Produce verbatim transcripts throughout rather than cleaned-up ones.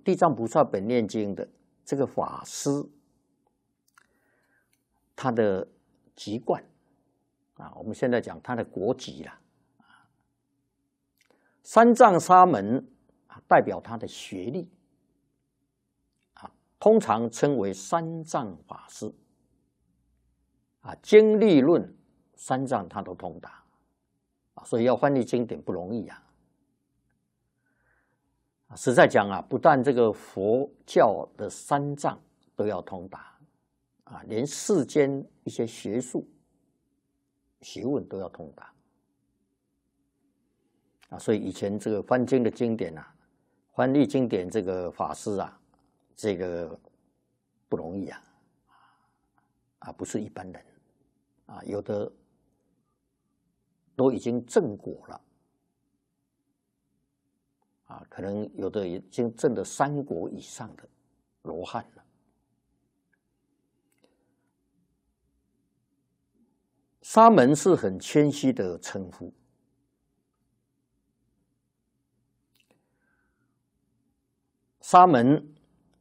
地藏菩萨本愿经的这个法师，他的籍贯啊，我们现在讲他的国籍啦。三藏沙门啊，代表他的学历啊，通常称为三藏法师啊。经历论三藏他都通达啊，所以要翻译经典不容易啊。实在讲啊，不但这个佛教的三藏都要通达啊，连世间一些学术学问都要通达啊。所以以前这个翻经的经典啊，翻译经典这个法师啊，这个不容易啊，啊，不是一般人啊，有的都已经证果了。啊，可能有的已经证了三果以上的罗汉了。沙门是很谦虚的称呼，沙门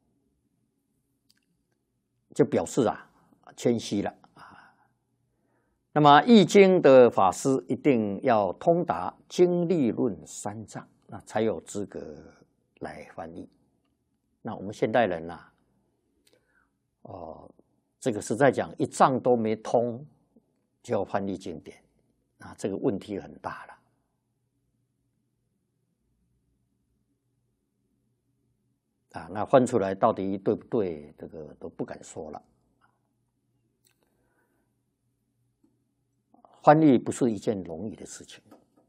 就表示啊谦虚了啊。那么易经的法师一定要通达经历论三藏。那才有资格来翻译。那我们现代人呐、啊，哦，这个实在讲一藏都没通，就要翻译经典，啊，这个问题很大了。啊，那翻出来到底对不对，这个都不敢说了。翻译不是一件容易的事情。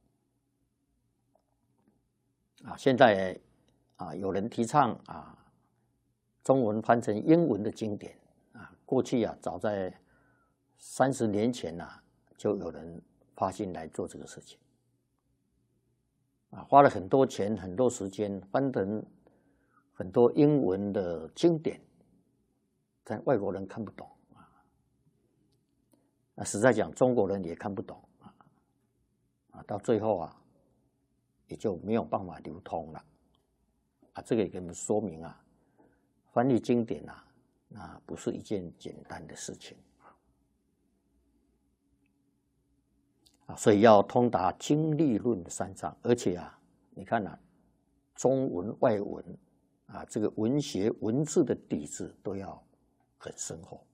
啊，现在啊，有人提倡啊，中文翻成英文的经典啊。过去啊，早在三十年前呐、啊，就有人发心来做这个事情，啊，花了很多钱、很多时间，翻成很多英文的经典，但外国人看不懂啊。那实在讲，中国人也看不懂啊，啊，到最后啊。也就没有办法流通了啊！这个也给我们说明啊，翻译经典啊，那不是一件简单的事情啊，所以要通达经历论三藏，而且啊，你看啊，中文、外文啊，这个文学文字的底子都要很深厚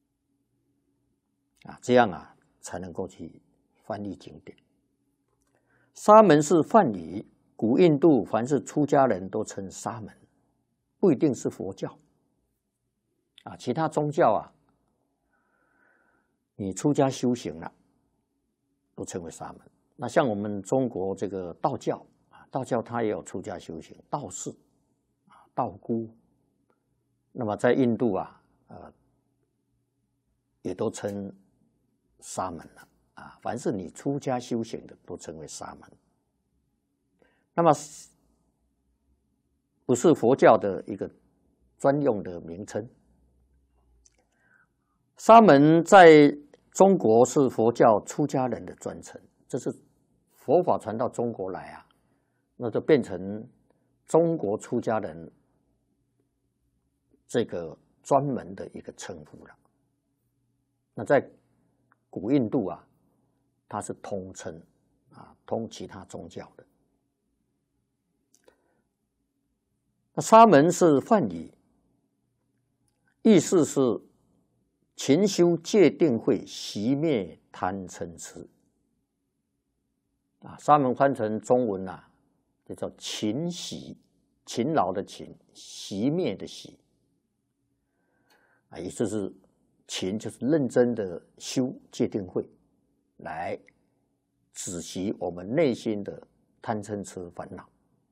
啊，这样啊，才能够去翻译经典。沙门是梵语，古印度凡是出家人都称沙门，不一定是佛教啊，其他宗教啊，你出家修行了，都称为沙门。那像我们中国这个道教啊，道教它也有出家修行，道士啊、道姑。那么在印度啊，呃，也都称沙门了。啊，凡是你出家修行的，都称为沙门。那么，不是佛教的一个专用的名称。沙门在中国是佛教出家人的专称，这是佛法传到中国来啊，那就变成中国出家人这个专门的一个称呼了。那在古印度啊，它是通称啊，通其他宗教的。那沙门是梵语，意思是勤修戒定慧，熄灭贪嗔痴。啊，沙门翻成中文啊，就叫勤习，勤劳的勤，熄灭的熄。啊，也就是勤，就是认真的修戒定慧，来止息我们内心的贪嗔痴烦恼。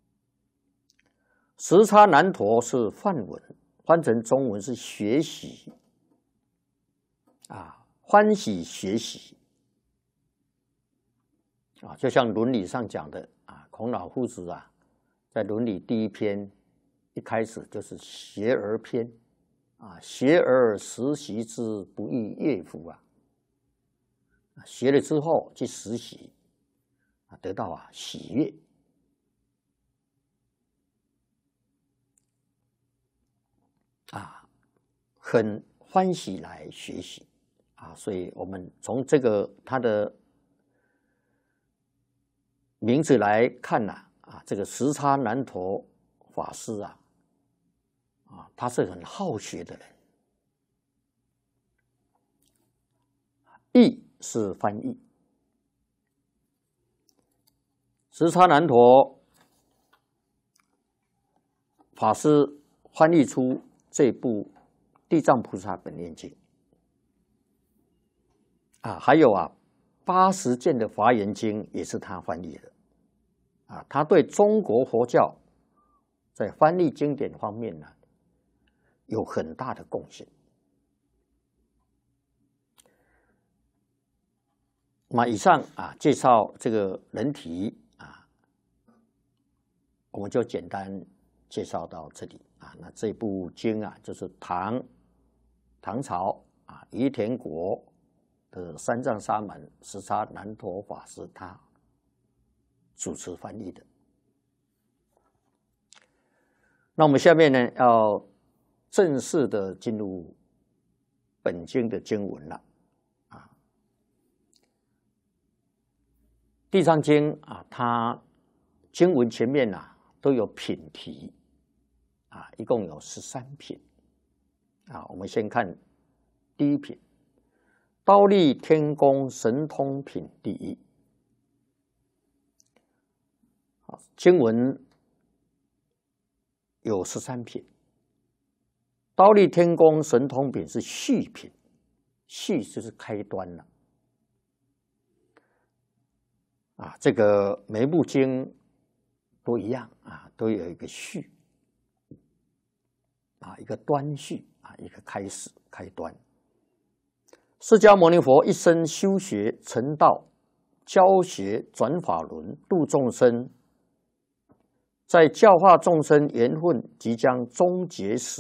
时叉难陀是梵文，翻成中文是学习啊，欢喜学习啊，就像伦理上讲的啊，孔老夫子啊，在伦理第一篇一开始就是学而篇啊，学而时习之，不亦乐乎啊！学了之后去实习啊，得到啊喜悦。 很欢喜来学习啊，所以我们从这个他的名字来看呐，啊，这个时差南陀法师啊，啊，他是很好学的人。译是翻译，时差南陀法师翻译出这部《地藏菩萨本愿经》啊，还有啊八十卷的《华严经》也是他翻译的啊，他对中国佛教在翻译经典方面呢有很大的贡献。那以上啊介绍这个人体啊，我们就简单介绍到这里啊。那这部经啊，就是唐唐朝啊于田国的三藏沙门时差南陀法师他主持翻译的。那我们下面呢，要正式的进入本经的经文了。地藏经啊，它经文前面啊都有品题啊，一共有十三品啊。我们先看第一品，忉利天宫神通品第一。啊，经文有十三品，忉利天宫神通品是序品，序就是开端了。啊，这个每部经都一样啊，都有一个序啊，一个端序啊，一个开始开端。释迦牟尼佛一生修学成道，教学转法轮，度众生。在教化众生缘分即将终结时，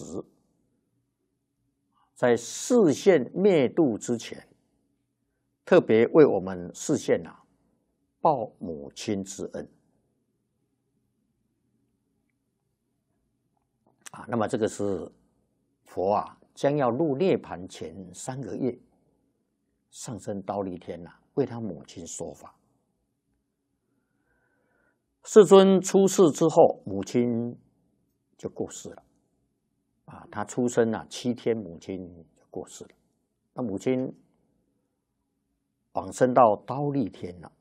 在示现灭度之前，特别为我们示现啊。报母亲之恩啊，那么这个是佛啊将要入涅盘前三个月，上升忉利天呐、啊，为他母亲说法。世尊出世之后，母亲就过世了啊，他出生啊七天，母亲就过世了。那母亲往生到忉利天了。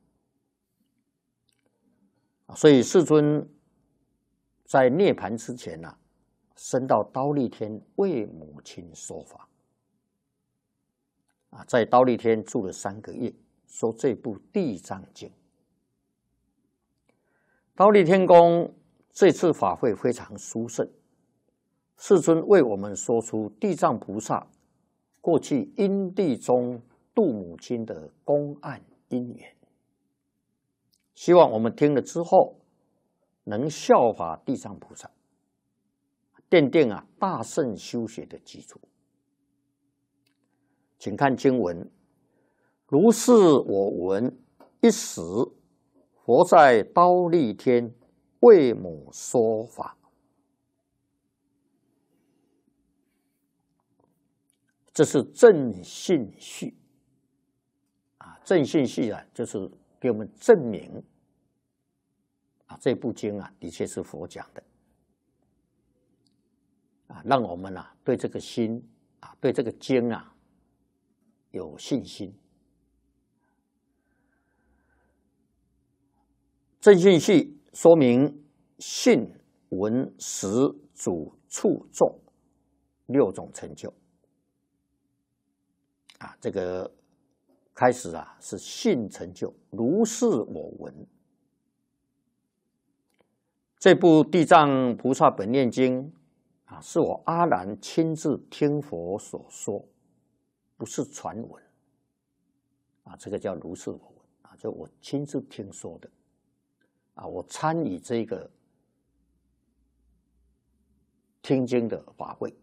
所以世尊在涅盘之前呢、啊，升到忉利天为母亲说法啊，在忉利天住了三个月，说这部《地藏经》。忉利天宫这次法会非常殊胜，世尊为我们说出地藏菩萨过去因地中度母亲的公案因缘。希望我们听了之后，能效法地藏菩萨，奠定啊大乘修学的基础。请看经文：如是我闻，一时佛在忉利天为母说法。这是正信序啊，正信序啊，就是给我们证明啊，这部经啊，的确是佛讲的啊，让我们啊对这个心啊，对这个经啊有信心。正信序说明信、闻、识、主、处、众六种成就啊，这个开始啊是信成就，如是我闻。这部《地藏菩萨本愿经》啊，是我阿难亲自听佛所说，不是传闻啊，这个叫如是我闻啊，就我亲自听说的啊，我参与这个听经的法会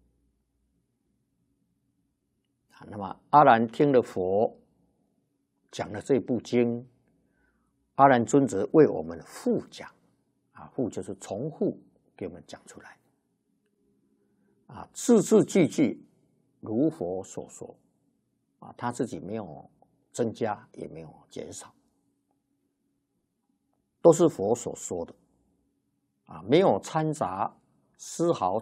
啊。那么阿难听了佛讲了这部经，阿难尊者为我们复讲啊，复就是重复给我们讲出来啊，字字句句如佛所说，啊，他自己没有增加，也没有减少，都是佛所说的，啊，没有掺杂丝毫